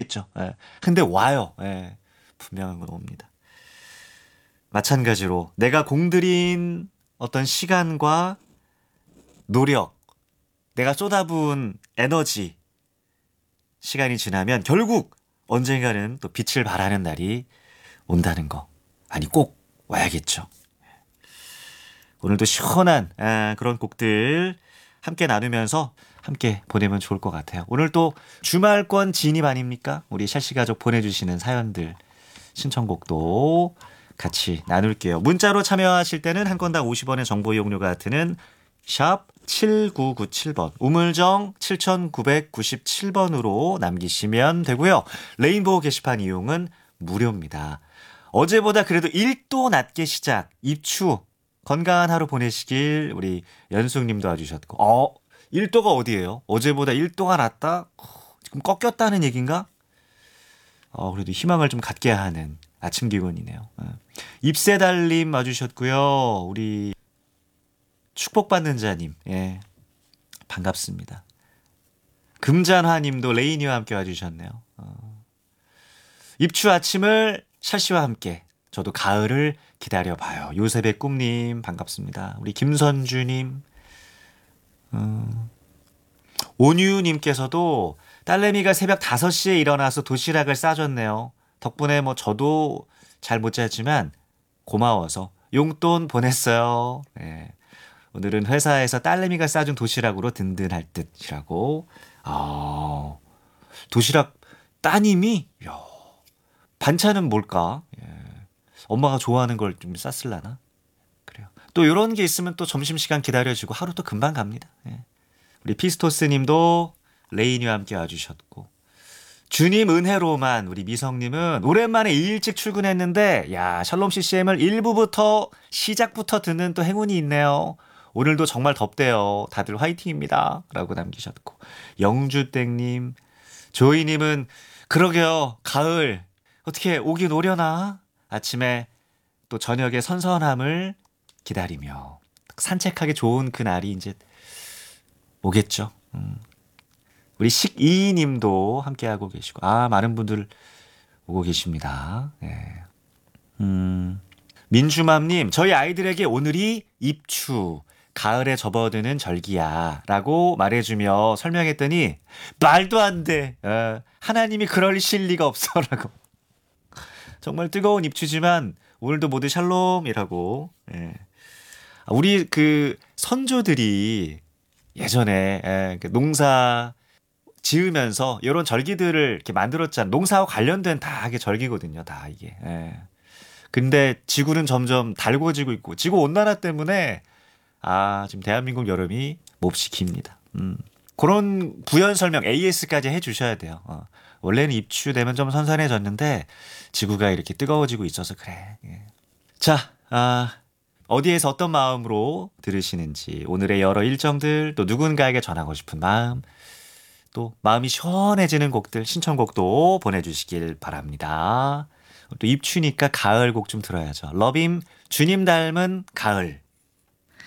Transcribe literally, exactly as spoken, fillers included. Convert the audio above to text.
모르겠죠. 예. 근데 와요. 예. 분명한 건 옵니다. 마찬가지로 내가 공들인 어떤 시간과 노력, 내가 쏟아부은 에너지, 시간이 지나면 결국 언젠가는 또 빛을 발하는 날이 온다는 거. 아니 꼭 와야겠죠. 오늘도 시원한 아, 그런 곡들 함께 나누면서 함께 보내면 좋을 것 같아요. 오늘 또 주말권 진입 아닙니까? 우리 샤시 가족 보내주시는 사연들 신청곡도 같이 나눌게요. 문자로 참여하실 때는 한 건당 오십 원의 정보 이용료가 드는 샵 칠구구칠 번 우물정 칠구구칠 번으로 남기시면 되고요. 레인보우 게시판 이용은 무료입니다. 어제보다 그래도 일 도 낮게 시작, 입추 건강한 하루 보내시길 우리 연숙님도 와주셨고 어? 일 도가 어디예요? 어제보다 일 도가 낮다? 지금 꺾였다는 얘기인가? 어, 그래도 희망을 좀 갖게 하는 아침 기분이네요. 입새달님 와주셨고요. 우리 축복받는 자님, 예, 반갑습니다. 금잔화님도 레이니와 함께 와주셨네요. 어. 입추 아침을 샤시와 함께 저도 가을을 기다려봐요. 요셉의 꿈님 반갑습니다. 우리 김선주님, 어. 온유님께서도 딸내미가 새벽 다섯 시에 일어나서 도시락을 싸줬네요. 덕분에 뭐 저도 잘 못 잤지만 고마워서 용돈 보냈어요. 네. 오늘은 회사에서 딸내미가 싸준 도시락으로 든든할 듯이라고. 아, 도시락 따님이? 이야, 반찬은 뭘까? 예. 엄마가 좋아하는 걸 좀 쌌을라나? 그래요. 또 이런 게 있으면 또 점심시간 기다려지고 하루 또 금방 갑니다. 예. 우리 피스토스님도 레이니와 함께 와주셨고, 주님 은혜로만 우리 미성님은 오랜만에 일찍 출근했는데 야 샬롬 씨씨엠을 일부부터 시작부터 듣는 또 행운이 있네요. 오늘도 정말 덥대요. 다들 화이팅입니다. 라고 남기셨고, 영주땡님, 조이님은 그러게요. 가을 어떻게 오긴 오려나? 아침에 또 저녁에 선선함을 기다리며 산책하기 좋은 그 날이 이제 오겠죠. 음. 우리 식이님도 함께하고 계시고, 아 많은 분들 오고 계십니다. 네. 음, 민주맘님, 저희 아이들에게 오늘이 입추, 가을에 접어드는 절기야 라고 말해주며 설명했더니 말도 안 돼. 어, 하나님이 그러실 리가 없어 라고. 정말 뜨거운 입추지만 오늘도 모두 샬롬이라고. 예. 우리 그 선조들이 예전에 예, 농사 지으면서 이런 절기들을 이렇게 만들었잖아요. 농사와 관련된 다 이게 절기거든요. 다 이게. 예. 근데 지구는 점점 달궈지고 있고 지구 온난화 때문에 아 지금 대한민국 여름이 몹시 깁니다. 음. 그런 부연 설명 에이에스까지 해주셔야 돼요. 어. 원래는 입추되면 좀 선선해졌는데 지구가 이렇게 뜨거워지고 있어서 그래. 예. 자, 아, 어디에서 어떤 마음으로 들으시는지, 오늘의 여러 일정들, 또 누군가에게 전하고 싶은 마음, 또 마음이 시원해지는 곡들, 신청곡도 보내주시길 바랍니다. 또 입추니까 가을 곡 좀 들어야죠. 러빔 주님 닮은 가을.